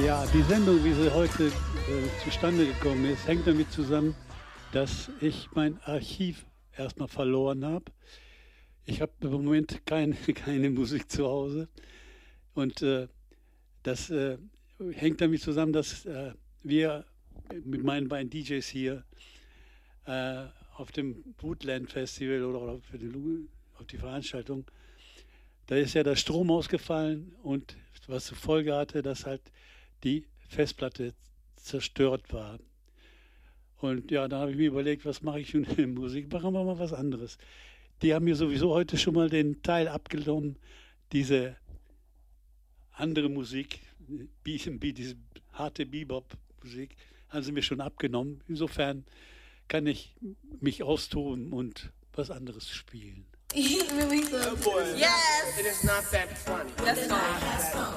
Ja, die Sendung, wie sie heute zustande gekommen ist, hängt damit zusammen, dass ich mein Archiv erstmal verloren habe. Ich habe im Moment keine Musik zu Hause und das hängt damit zusammen, dass wir mit meinen beiden DJs hier auf dem Woodland Festival oder auf die Veranstaltung, da ist ja der Strom ausgefallen und was zur Folge hatte, dass halt die Festplatte zerstört war. Und ja, da habe ich mir überlegt, was mache ich nun in Musik? Machen wir mal was anderes. Die haben mir sowieso heute schon mal den Teil abgenommen, diese andere Musik, diese harte Bebop-Musik, haben sie mir schon abgenommen. Insofern kann ich mich austoben und was anderes spielen. Yes! It is not that funny. That's fine.